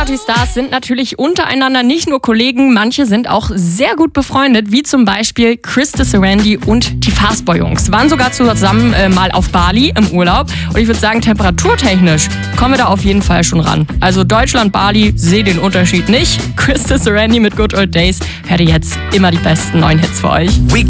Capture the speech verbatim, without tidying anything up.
Partystars sind natürlich untereinander nicht nur Kollegen, manche sind auch sehr gut befreundet, wie zum Beispiel Krista Sarandon und die Fastboy-Jungs. Waren sogar zusammen äh, mal auf Bali im Urlaub und ich würde sagen, temperaturtechnisch kommen wir da auf jeden Fall schon ran. Also Deutschland, Bali, sehe den Unterschied nicht. Krista Sarandon mit Good Old Days hört ihr jetzt immer die besten neuen Hits für euch.